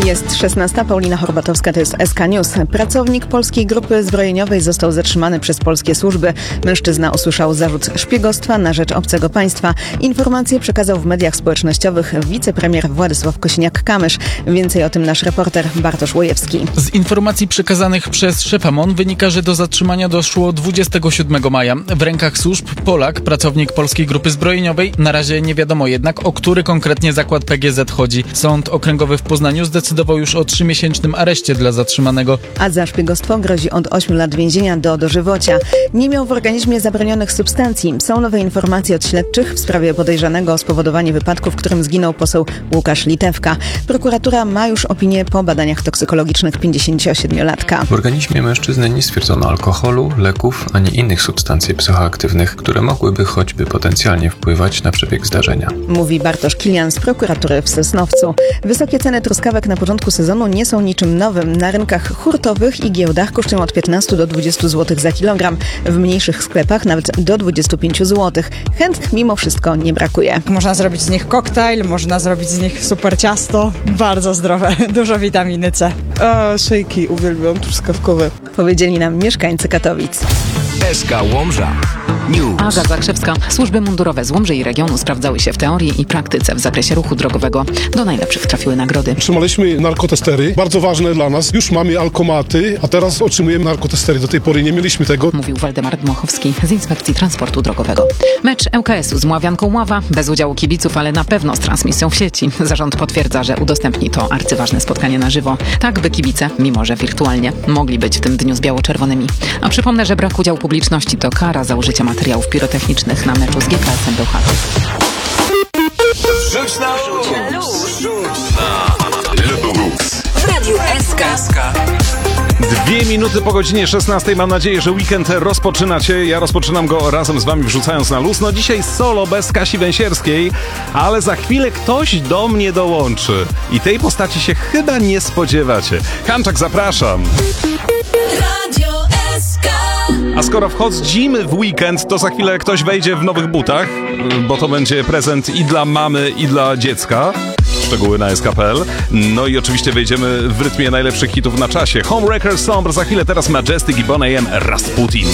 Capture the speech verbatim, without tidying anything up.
Jest szesnasta, Paulina Horbatowska, to jest S K News. Pracownik polskiej grupy zbrojeniowej został zatrzymany przez polskie służby. Mężczyzna usłyszał zarzut szpiegostwa na rzecz obcego państwa. Informacje przekazał w mediach społecznościowych wicepremier Władysław Kosiniak-Kamysz. Więcej o tym nasz reporter Bartosz Łojewski. Z informacji przekazanych przez szefa M O N wynika, że do zatrzymania doszło dwudziestego siódmego maja. W rękach służb Polak, pracownik polskiej grupy zbrojeniowej. Na razie nie wiadomo jednak, o który konkretnie zakład P G Z chodzi. Sąd okręgowy w Poznaniu zdecydował już o trzymiesięcznym areszcie dla zatrzymanego. A za szpiegostwo grozi od ośmiu lat więzienia do dożywocia. Nie miał w organizmie zabronionych substancji. Są nowe informacje od śledczych w sprawie podejrzanego o spowodowanie wypadku, w którym zginął poseł Łukasz Litewka. Prokuratura ma już opinię po badaniach toksykologicznych pięćdziesięciosiedmiolatka. W organizmie mężczyzny nie stwierdzono alkoholu, leków ani innych substancji psychoaktywnych, które mogłyby choćby potencjalnie wpływać na przebieg zdarzenia. Mówi Bartosz Kilian z prokuratury w Sosnowcu. Wysokie ceny truskawek na początku sezonu nie są niczym nowym. Na rynkach hurtowych i giełdach kosztują od piętnastu do dwudziestu złotych za kilogram. W mniejszych sklepach nawet do dwudziestu pięciu złotych. Chętnych mimo wszystko nie brakuje. Można zrobić z nich koktajl, można zrobić z nich super ciasto. Bardzo zdrowe, dużo witaminy C. A szejki uwielbiam, truskawkowe. Powiedzieli nam mieszkańcy Katowic. S K Łomża News. Aga Zakrzewska. Służby mundurowe z Łomży i regionu sprawdzały się w teorii i praktyce w zakresie ruchu drogowego. Do najlepszych trafiły nagrody. Trzymaliśmy narkotestery, bardzo ważne dla nas. Już mamy alkomaty, a teraz otrzymujemy narkotestery. Do tej pory nie mieliśmy tego. Mówił Waldemar Dmochowski z Inspekcji Transportu Drogowego. Mecz L K S-u z Mławianką Ława, bez udziału kibiców, ale na pewno z transmisją w sieci. Zarząd potwierdza, że udostępni to arcyważne spotkanie na żywo. Tak, by kibice, mimo że wirtualnie, mogli być w tym dniu z biało-czerwonymi. A przypomnę, że brak udziału publiczności to kara za użycie materiałów pirotechnicznych na meczu z G K S-em Bełchatów. Rzuć na luz! W Radiu S K. Dwie minuty po godzinie szesnastej. Mam nadzieję, że weekend rozpoczynacie. Ja rozpoczynam go razem z wami, wrzucając na luz. No dzisiaj solo bez Kasi Węsierskiej, ale za chwilę ktoś do mnie dołączy. I tej postaci się chyba nie spodziewacie. Kamczak, zapraszam. Radio S K. A skoro wchodzimy w weekend, to za chwilę ktoś wejdzie w nowych butach, bo to będzie prezent i dla mamy, i dla dziecka. Szczegóły na S K kropka P L. No i oczywiście wejdziemy w rytmie najlepszych hitów na czasie. Homewrecker Sombre, za chwilę teraz Majestic i Bon A M Rasputin.